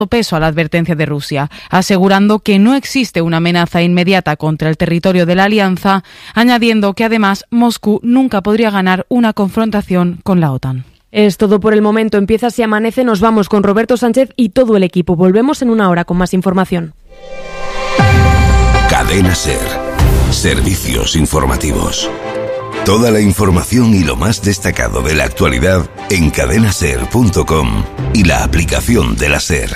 peso a la advertencia de Rusia, asegurando que no existe una amenaza inmediata contra el territorio de la alianza, añadiendo que además Moscú nunca podría ganar una confrontación con la OTAN. Es todo por el momento. Empieza Si Amanece. Nos vamos con Roberto Sánchez y todo el equipo. Volvemos en una hora con más información. Cadena SER. Servicios informativos. Toda la información y lo más destacado de la actualidad en cadenaser.com y la aplicación de la SER.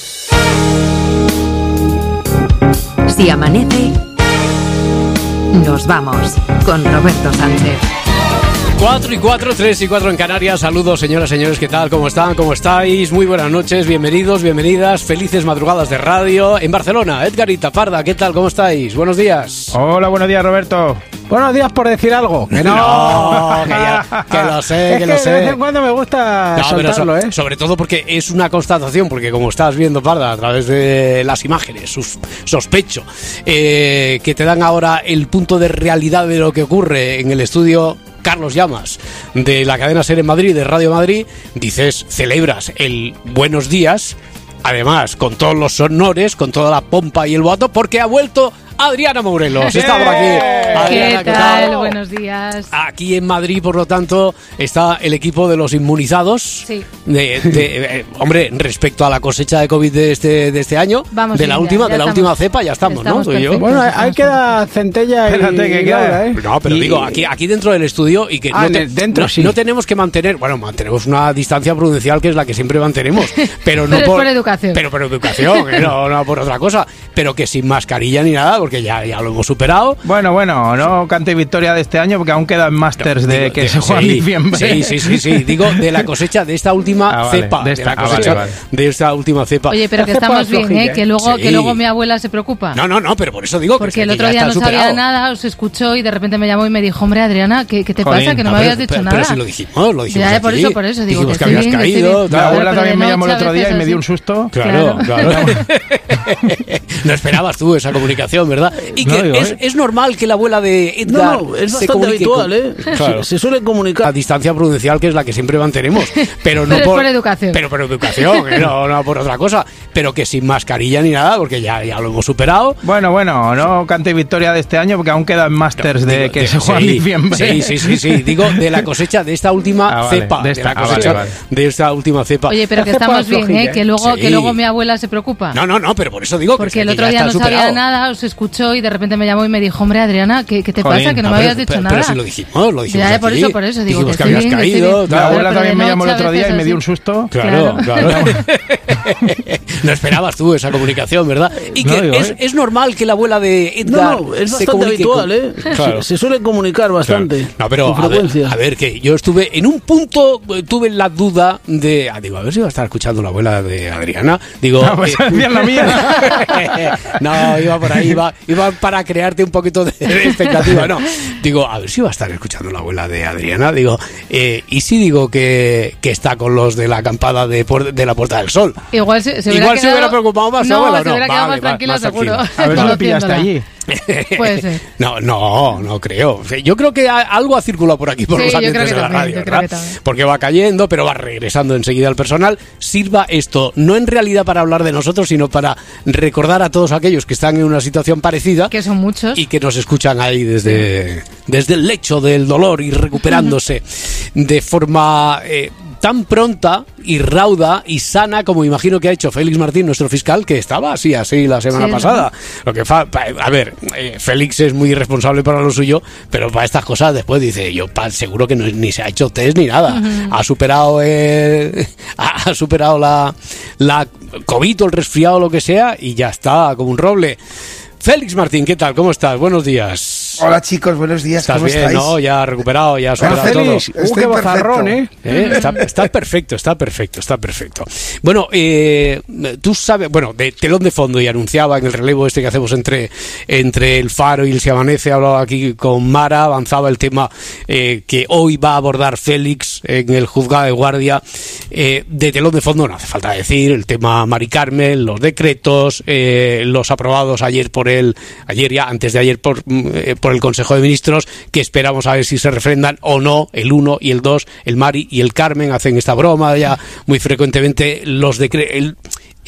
Si amanece, nos vamos con Roberto Sánchez. 4 y 4, 3 y 4 en Canarias. Saludos, señoras, señores, ¿qué tal? ¿Cómo están? ¿Cómo estáis? Muy buenas noches, bienvenidos, bienvenidas, felices madrugadas de radio. En Barcelona, Edgar y Taparda, ¿qué tal? ¿Cómo estáis? Buenos días. Hola, buenos días, Roberto. Buenos días por decir algo. Que no, que lo sé, que lo sé. De vez en cuando me gusta soltarlo, Sobre todo porque es una constatación, porque como estás viendo, Parda, a través de las imágenes, sospecho, que te dan ahora el punto de realidad de lo que ocurre en el estudio Carlos Llamas de la cadena SER en Madrid, de Radio Madrid. Dices, celebras el buenos días, además con todos los honores, con toda la pompa y el boato, porque ha vuelto Adriana Morelos. Está por aquí. Adriana, ¿Qué tal? Buenos días. Aquí en Madrid, por lo tanto, está el equipo de los inmunizados. Sí. Hombre, respecto a la cosecha de COVID de este año, vamos de la última cepa, ya estamos, ¿no? Tú y yo. Bueno, hay que dar centella. Espérate, que queda. No, pero digo, aquí dentro del estudio y que no tenemos que mantener, mantenemos una distancia prudencial que es la que siempre mantenemos, pero no por educación. Pero por educación, no por otra cosa, pero que sin mascarilla ni nada, porque ya lo hemos superado. Bueno, no cante victoria de este año porque aún quedan másters que se juegan en diciembre. Sí. Digo, de la cosecha de esta última cepa. De esta última cepa. Oye, pero que estamos bien, que luego mi abuela se preocupa. No, pero por eso digo porque el otro día no sabía nada, os escuchó y de repente me llamó y me dijo, hombre, Adriana, ¿qué te pasa? Que no me habías dicho nada. Pero si lo dijimos ya, por eso digo dijimos que habías caído. Mi abuela también me llamó el otro día y me dio un susto. Claro. No esperabas tú esa comunicación, ¿verdad? Y que es normal que la abuela de Edgar es bastante habitual, Claro. Se suele comunicar a distancia prudencial, que es la que siempre mantenemos, pero no por educación. Pero por educación, no por otra cosa, pero que sin mascarilla ni nada, porque ya lo hemos superado. Bueno, no cante victoria de este año porque aún quedan másters que se juegan en diciembre. Sí. Digo, de la cosecha de esta última cepa. De esta última cepa. Oye, pero que estamos bien, que luego mi abuela se preocupa. No, pero por eso digo porque el otro día no sabía nada, os escuchó y de repente me llamó y me dijo, hombre, Adriana, ¿qué te pasa? Que no me habías dicho nada. Pero si lo dijimos ya, por eso digo que habías caído. Mi abuela también me llamó el otro día y me dio un susto. Claro. No esperabas tú esa comunicación, ¿verdad? Y que es normal que la abuela de Edgar es bastante habitual, Claro. Se suele comunicar bastante. Claro. No, pero a ver, que yo estuve en un punto, tuve la duda de, a ver si iba a estar escuchando la abuela de Adriana. Digo, bien la mía. No, iba por ahí, iba para crearte un poquito de expectativa. No, digo, a ver si iba a estar escuchando la abuela de Adriana. Digo, y si digo que está con los de la acampada de la Puerta del Sol. Igual se hubiera preocupado más. No, se hubiera quedado más tranquilo, seguro. A ver si lo pillaste allí. Puede ser. No creo. Yo creo que algo ha circulado por aquí, por los ambientes de la radio, ¿verdad? Porque va cayendo, pero va regresando enseguida al personal. Sirva esto, no en realidad para hablar de nosotros, sino para recordar a todos aquellos que están en una situación parecida. Que son muchos. Y que nos escuchan ahí desde el lecho del dolor y recuperándose de forma tan pronta y rauda y sana como imagino que ha hecho Félix Martín, nuestro fiscal, que estaba así la semana pasada. Lo que a ver, Félix es muy irresponsable para lo suyo, pero para estas cosas después dice, yo seguro que ni se ha hecho test ni nada. Ha superado la COVID o el resfriado o lo que sea y ya está, como un roble. Félix Martín, ¿qué tal? ¿Cómo estás? Buenos días. Hola chicos, buenos días. ¿Estás ¿Cómo bien? estáis? No, ya recuperado, ya superado todo. Estoy bozarrón, Está perfecto. Bueno, tú sabes, de telón de fondo, y anunciaba en el relevo que hacemos entre El Faro y el Si Amanece, hablaba aquí con Mara, avanzaba el tema que hoy va a abordar Félix en el juzgado de guardia. De telón de fondo no hace falta decir, el tema Mari Carmen, los decretos, los aprobados antes de ayer por el Consejo de Ministros, que esperamos a ver si se refrendan o no. El 1 y el 2, el Mari y el Carmen hacen esta broma ya muy frecuentemente.